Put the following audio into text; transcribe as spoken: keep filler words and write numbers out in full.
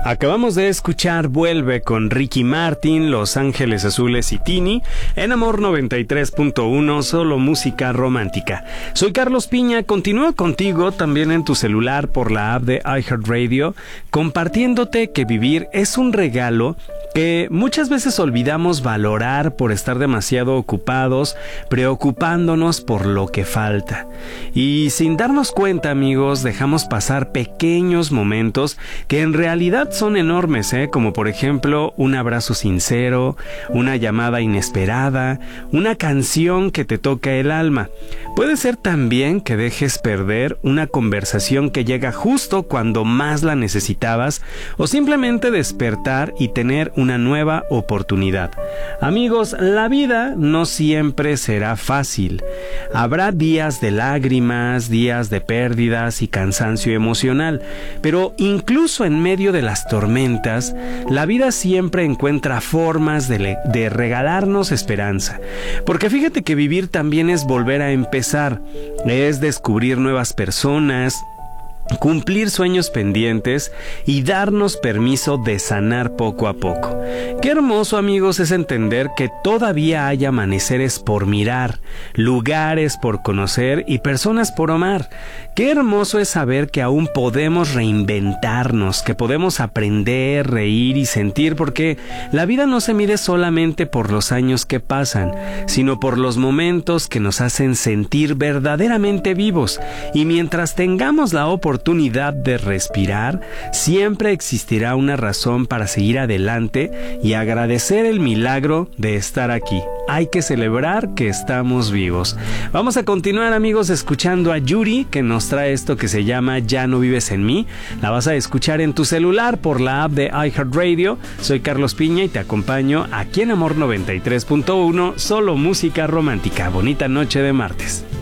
Acabamos de escuchar Vuelve con Ricky Martin, Los Ángeles Azules y Tini en Amor noventa y tres punto uno, solo música romántica. Soy Carlos Piña, continúo contigo también en tu celular por la app de iHeartRadio, compartiéndote que vivir es un regalo que muchas veces olvidamos valorar por estar demasiado ocupados, preocupándonos por lo que falta. Y sin darnos cuenta, amigos, dejamos pasar pequeños momentos que en realidad son enormes, ¿eh? Como por ejemplo un abrazo sincero, una llamada inesperada, una canción que te toca el alma. Puede ser también que dejes perder una conversación que llega justo cuando más la necesitabas, o simplemente despertar y tener una nueva oportunidad. Amigos, la vida no siempre será fácil. Habrá días de lágrimas, días de pérdidas y cansancio emocional, pero incluso en medio de las tormentas, la vida siempre encuentra formas de, le- de regalarnos esperanza. Porque fíjate que vivir también es volver a empezar, es descubrir nuevas personas, cumplir sueños pendientes y darnos permiso de sanar poco a poco. Qué hermoso, amigos, es entender que todavía hay amaneceres por mirar, lugares por conocer y personas por amar. Qué hermoso es saber que aún podemos reinventarnos, que podemos aprender, reír y sentir, porque la vida no se mide solamente por los años que pasan, sino por los momentos que nos hacen sentir verdaderamente vivos. Y mientras tengamos la oportunidad oportunidad de respirar, siempre existirá una razón para seguir adelante y agradecer el milagro de estar aquí. Hay que celebrar que estamos vivos. Vamos a continuar, amigos, escuchando a Yuri, que nos trae esto que se llama Ya no vives en mí. La vas a escuchar en tu celular por la app de iHeartRadio. Soy Carlos Piña y te acompaño aquí en Amor noventa y tres punto uno, solo música romántica. Bonita noche de martes.